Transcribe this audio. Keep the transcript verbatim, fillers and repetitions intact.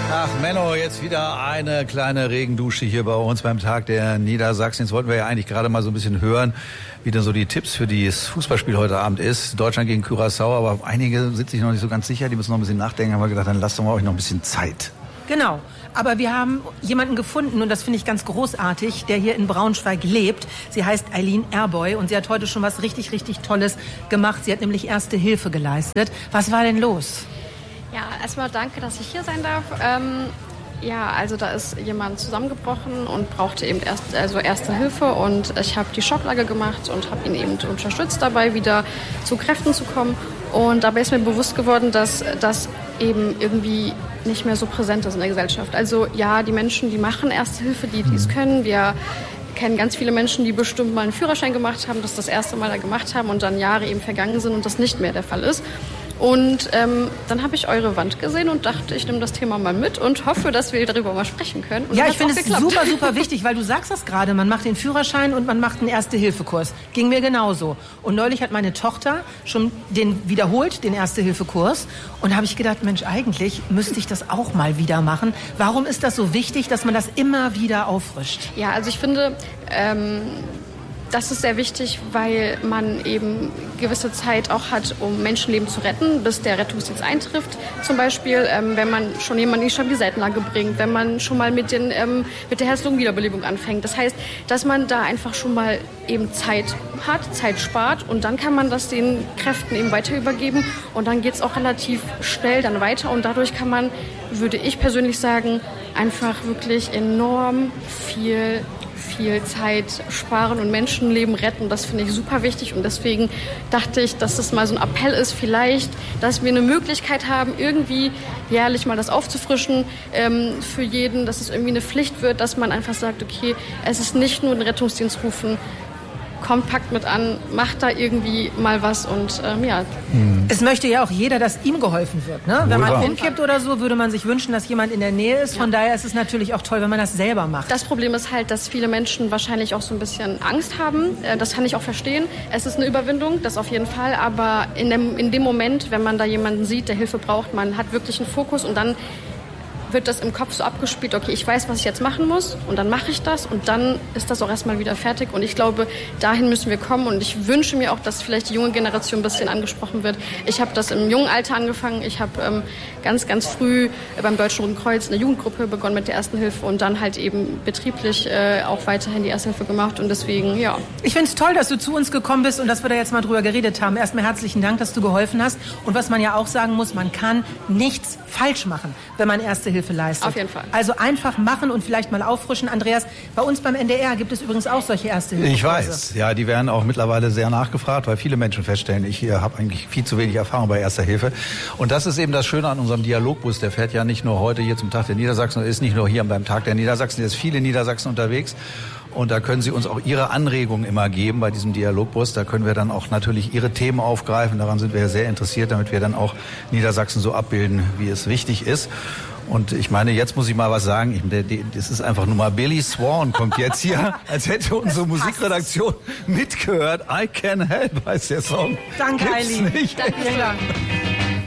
Ach Menno, jetzt wieder eine kleine Regendusche hier bei uns beim Tag der Niedersachsen. Jetzt wollten wir ja eigentlich gerade mal so ein bisschen hören, wie denn so die Tipps für das Fußballspiel heute Abend ist. Deutschland gegen Curaçao, aber einige sind sich noch nicht so ganz sicher, die müssen noch ein bisschen nachdenken. Haben wir gedacht, dann lasst doch mal euch noch ein bisschen Zeit. Genau, aber wir haben jemanden gefunden und das finde ich ganz großartig, der hier in Braunschweig lebt. Sie heißt Eileen Erboy und sie hat heute schon was richtig, richtig Tolles gemacht. Sie hat nämlich Erste Hilfe geleistet. Was war denn los? Ja, erstmal danke, dass ich hier sein darf. Ähm, ja, also da ist jemand zusammengebrochen und brauchte eben erst, also Erste Hilfe und ich habe die Schocklage gemacht und habe ihn eben unterstützt dabei, wieder zu Kräften zu kommen. Und dabei ist mir bewusst geworden, dass das eben irgendwie nicht mehr so präsent ist in der Gesellschaft. Also ja, die Menschen, die machen Erste Hilfe, die die es können. Wir kennen ganz viele Menschen, die bestimmt mal einen Führerschein gemacht haben, das das erste Mal da gemacht haben und dann Jahre eben vergangen sind und das nicht mehr der Fall ist. Und ähm, dann habe ich eure Wand gesehen und dachte, ich nehme das Thema mal mit und hoffe, dass wir darüber mal sprechen können. Und ja, ich finde es super, super wichtig, weil du sagst das gerade, man macht den Führerschein und man macht einen Erste-Hilfe-Kurs. Ging mir genauso. Und neulich hat meine Tochter schon den wiederholt, den Erste-Hilfe-Kurs. Und da habe ich gedacht, Mensch, eigentlich müsste ich das auch mal wieder machen. Warum ist das so wichtig, dass man das immer wieder auffrischt? Ja, also ich finde... Ähm Das ist sehr wichtig, weil man eben gewisse Zeit auch hat, um Menschenleben zu retten, bis der Rettungsdienst eintrifft. Zum Beispiel, ähm, wenn man schon jemanden in die Stabilitätslage bringt, wenn man schon mal mit, den, ähm, mit der Herz-Lungen-Wiederbelebung anfängt. Das heißt, dass man da einfach schon mal eben Zeit hat, Zeit spart und dann kann man das den Kräften eben weiter übergeben und dann geht es auch relativ schnell dann weiter und dadurch kann man, würde ich persönlich sagen, einfach wirklich enorm viel viel Zeit sparen und Menschenleben retten. Das finde ich super wichtig und deswegen dachte ich, dass das mal so ein Appell ist, vielleicht, dass wir eine Möglichkeit haben, irgendwie jährlich mal das aufzufrischen ähm, für jeden, dass es irgendwie eine Pflicht wird, dass man einfach sagt, okay, es ist nicht nur den Rettungsdienst rufen, kommt, packt mit an, macht da irgendwie mal was und ähm, ja. Es möchte ja auch jeder, dass ihm geholfen wird. Ne? Wenn man umkippt oder so, würde man sich wünschen, dass jemand in der Nähe ist. Von ja. daher ist es natürlich auch toll, wenn man das selber macht. Das Problem ist halt, dass viele Menschen wahrscheinlich auch so ein bisschen Angst haben. Das kann ich auch verstehen. Es ist eine Überwindung, das auf jeden Fall. Aber in dem, in dem Moment, wenn man da jemanden sieht, der Hilfe braucht, man hat wirklich einen Fokus und dann wird das im Kopf so abgespielt, okay, ich weiß, was ich jetzt machen muss und dann mache ich das und dann ist das auch erstmal wieder fertig und ich glaube, dahin müssen wir kommen und ich wünsche mir auch, dass vielleicht die junge Generation ein bisschen angesprochen wird. Ich habe das im jungen Alter angefangen, ich habe ähm, ganz, ganz früh beim Deutschen Roten Kreuz eine Jugendgruppe begonnen mit der Ersten Hilfe und dann halt eben betrieblich äh, auch weiterhin die Erste Hilfe gemacht und deswegen, ja. Ich finde es toll, dass du zu uns gekommen bist und dass wir da jetzt mal drüber geredet haben. Erstmal herzlichen Dank, dass du geholfen hast und was man ja auch sagen muss, man kann nichts falsch machen, wenn man Erste Hilfe leistet. Auf jeden Fall. Also einfach machen und vielleicht mal auffrischen. Andreas, bei uns beim N D R gibt es übrigens auch solche Erste Hilfe. Ich weiß, ja, die werden auch mittlerweile sehr nachgefragt, weil viele Menschen feststellen, ich äh, habe eigentlich viel zu wenig Erfahrung bei Erster Hilfe. Und das ist eben das Schöne an unserem Dialogbus. Der fährt ja nicht nur heute hier zum Tag der Niedersachsen, ist nicht nur hier beim Tag der Niedersachsen, der ist viele Niedersachsen unterwegs. Und da können Sie uns auch Ihre Anregungen immer geben bei diesem Dialogbus. Da können wir dann auch natürlich Ihre Themen aufgreifen. Daran sind wir sehr interessiert, damit wir dann auch Niedersachsen so abbilden, wie es wichtig ist. Und ich meine, jetzt muss ich mal was sagen. Ich, der, der, das ist einfach nur mal Billy Swan kommt jetzt hier, als hätte unsere Musikredaktion mitgehört. I Can Help heißt der Song. Danke, Eileen. Danke.